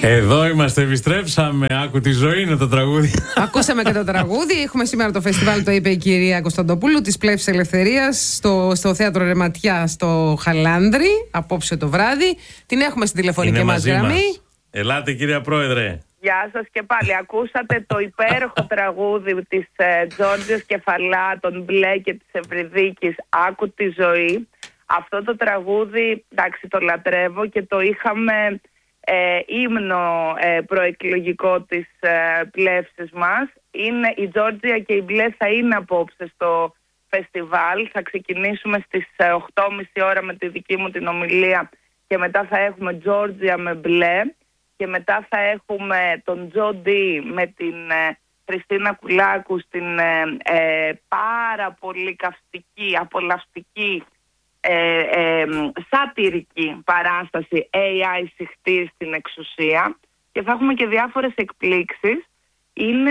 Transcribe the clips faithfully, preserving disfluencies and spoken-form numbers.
Εδώ είμαστε, επιστρέψαμε. Άκου τη ζωή είναι το τραγούδι. Ακούσαμε και το τραγούδι. Έχουμε σήμερα το φεστιβάλ, το είπε η κυρία Κωνσταντοπούλου, της Πλεύσης Ελευθερίας στο, στο θέατρο Ρεματιά στο Χαλάνδρη, απόψε το βράδυ. Την έχουμε στην τηλεφωνική μας γραμμή. Μας. Ελάτε, κυρία Πρόεδρε. Γεια σας και πάλι. Ακούσατε το υπέροχο τραγούδι της ε, Τζόρτζιας Κεφαλά, των Μπλε και της Ευρυδίκης, Άκου τη ζωή. Αυτό το τραγούδι, εντάξει, το λατρεύω και το είχαμε ε, ύμνο ε, προεκλογικό της ε, Πλεύσης μας. Είναι, η Τζόρτζια και η Μπλε θα είναι απόψε στο φεστιβάλ. Θα ξεκινήσουμε στις ε, οκτώ και μισή ώρα με τη δική μου την ομιλία και μετά θα έχουμε Τζόρτζια με Μπλε και μετά θα έχουμε τον Τζο Ντι με την ε, Χριστίνα Κουλάκου στην ε, ε, πάρα πολύ καυστική, απολαυστική Ε, ε, σατυρική παράσταση έι άι σιχτή στην εξουσία και θα έχουμε και διάφορες εκπλήξεις. Είναι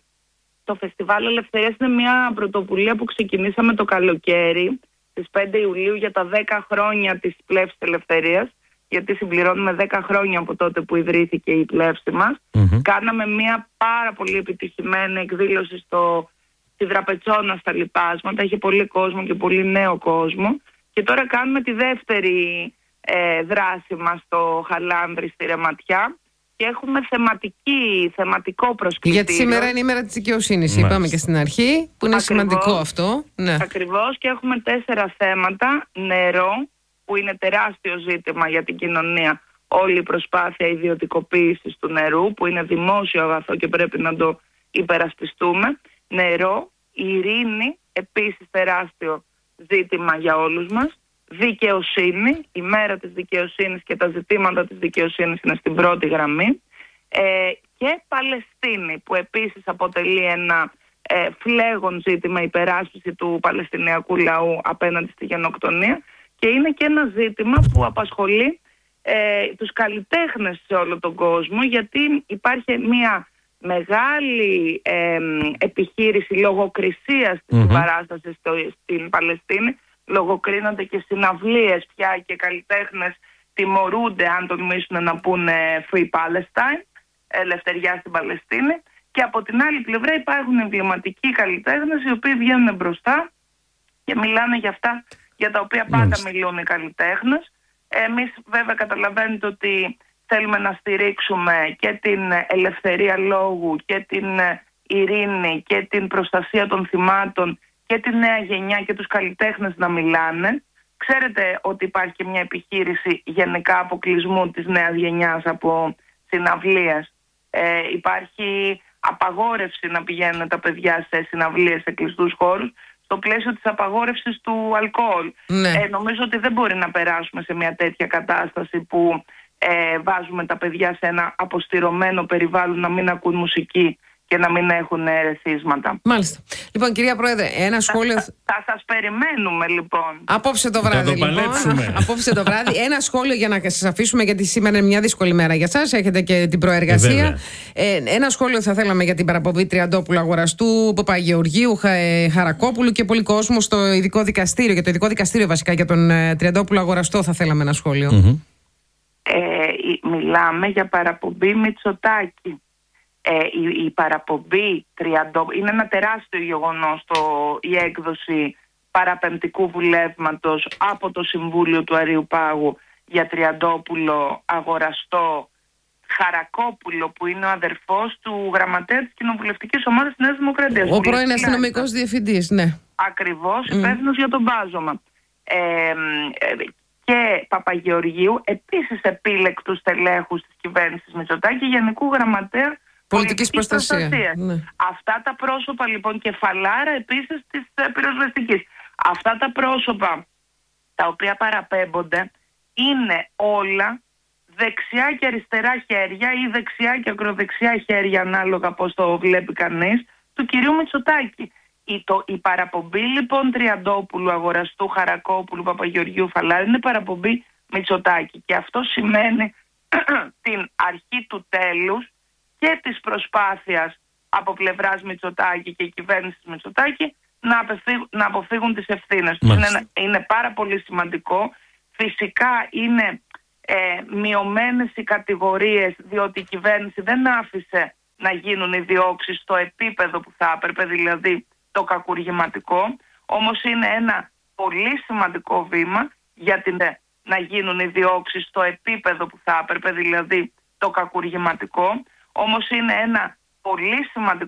το Φεστιβάλ Ελευθερίας, είναι μια πρωτοβουλία που ξεκινήσαμε το καλοκαίρι στις πέντε Ιουλίου για τα δέκα χρόνια της Πλεύσης Ελευθερίας, γιατί συμπληρώνουμε δέκα χρόνια από τότε που ιδρύθηκε η Πλεύση μας. Mm-hmm. Κάναμε μια πάρα πολύ επιτυχημένη εκδήλωση στο, στη Δραπετσόνα στα Λιπάσματα, είχε πολύ κόσμο και πολύ νέο κόσμο. Και τώρα κάνουμε τη δεύτερη ε, δράση μας στο Χαλάνδρη στη Ρεματιά και έχουμε θεματική, θεματικό προσκλητήριο. Γιατί σήμερα είναι η μέρα της δικαιοσύνης, είπαμε και στην αρχή, που είναι Ακριβώς, σημαντικό αυτό. Ναι. Ακριβώς, και έχουμε τέσσερα θέματα. Νερό, που είναι τεράστιο ζήτημα για την κοινωνία, όλη η προσπάθεια ιδιωτικοποίησης του νερού, που είναι δημόσιο αγαθό και πρέπει να το υπερασπιστούμε. Νερό, ειρήνη, επίσης τεράστιο ζήτημα για όλους μας. Δικαιοσύνη, η μέρα της δικαιοσύνης και τα ζητήματα της δικαιοσύνης είναι στην πρώτη γραμμή. Ε, και Παλαιστίνη, που επίσης αποτελεί ένα ε, φλέγον ζήτημα, υπεράσπιση του Παλαιστινιακού λαού απέναντι στη γενοκτονία, και είναι και ένα ζήτημα που απασχολεί ε, τους καλλιτέχνες σε όλο τον κόσμο, γιατί υπάρχει μια μεγάλη ε, επιχείρηση λογοκρισίας της mm-hmm. παράστασης στο, στην Παλαιστίνη. Λογοκρίνονται και συναυλίες πια και καλλιτέχνες τιμωρούνται αν τολμήσουν να πούνε Free Palestine, ελευθεριά στην Παλαιστίνη. Και από την άλλη πλευρά υπάρχουν εμβληματικοί καλλιτέχνες οι οποίοι βγαίνουν μπροστά και μιλάνε για αυτά για τα οποία πάντα mm-hmm. μιλούν οι καλλιτέχνες. Εμείς βέβαια καταλαβαίνετε ότι θέλουμε να στηρίξουμε και την ελευθερία λόγου και την ειρήνη και την προστασία των θυμάτων και τη νέα γενιά και τους καλλιτέχνες να μιλάνε. Ξέρετε ότι υπάρχει και μια επιχείρηση γενικά αποκλεισμού της νέας γενιάς από συναυλίες. Ε, υπάρχει απαγόρευση να πηγαίνουν τα παιδιά σε συναυλίες σε κλειστούς χώρους στο πλαίσιο της απαγόρευσης του αλκοόλ. Ναι. Ε, νομίζω ότι δεν μπορεί να περάσουμε σε μια τέτοια κατάσταση που Ε, βάζουμε τα παιδιά σε ένα αποστηρωμένο περιβάλλον να μην ακούν μουσική και να μην έχουν ερεθίσματα. Μάλιστα. Λοιπόν, κυρία Πρόεδρε, ένα σχόλιο. Θα, θα σας περιμένουμε λοιπόν. Απόψε το βράδυ, θα το λοιπόν. Απόψε το βράδυ. Ένα σχόλιο για να σας αφήσουμε, γιατί σήμερα είναι μια δύσκολη μέρα για σας. Έχετε και την προεργασία. Ε, ένα σχόλιο θα θέλαμε για την παραπομπή Τριαντόπουλου Αγοραστού, Παπαγεωργίου, Χα, ε, Χαρακόπουλου και πολύ κόσμο στο ειδικό δικαστήριο. Για το ειδικό δικαστήριο, βασικά, για τον ε, Τριαντόπουλο Αγοραστό, θα θέλαμε ένα σχόλιο. Mm-hmm. Ε, μιλάμε για παραπομπή Μητσοτάκη. Ε, η, η παραπομπή Τριαντόπουλου είναι ένα τεράστιο γεγονός, το, η έκδοση παραπεμπτικού βουλεύματος από το Συμβούλιο του Αριού Πάγου για Τριαντόπουλο Αγοραστό, Χαρακόπουλο, που είναι ο αδερφός του γραμματέα της κοινοβουλευτικής ομάδας της Νέας Δημοκρατίας. Ο πρώην αστυνομικός διευθυντής, ναι. Ακριβώς, υπεύθυνος mm. για το μπάζωμα. Ε, ε, και Παπαγεωργίου, επίσης επίλεκτους τελέχους της κυβέρνησης Μητσοτάκη, Γενικού Γραμματέα Πολιτικής Προστασίας. Ναι. Αυτά τα πρόσωπα λοιπόν, κεφαλάρα επίσης της ε, πυροσβεστικής. Αυτά τα πρόσωπα τα οποία παραπέμπονται είναι όλα δεξιά και αριστερά χέρια ή δεξιά και ακροδεξιά χέρια, ανάλογα πώς το βλέπει κανείς, του κυρίου Μητσοτάκη. Η, το, η παραπομπή λοιπόν Τριαντόπουλου, Αγοραστού, Χαρακόπουλου, Παπαγεωργίου, Φαλάρη είναι παραπομπή Μητσοτάκη, και αυτό σημαίνει την αρχή του τέλους και της προσπάθειας από πλευράς Μητσοτάκη και κυβέρνησης Μητσοτάκη να, αποφύγουν, να αποφύγουν τις ευθύνες τους. Είναι, είναι πάρα πολύ σημαντικό. Φυσικά είναι ε, μειωμένες οι κατηγορίες, διότι η κυβέρνηση δεν άφησε να γίνουν οι διώξεις στο επίπεδο που θα έπρεπε, δηλαδή το κακουργηματικό. Όμως είναι ένα πολύ σημαντικό βήμα για την, να γίνουν οι διώξεις στο επίπεδο που θα έπρεπε, δηλαδή το κακουργηματικό. Όμως είναι ένα πολύ σημαντικό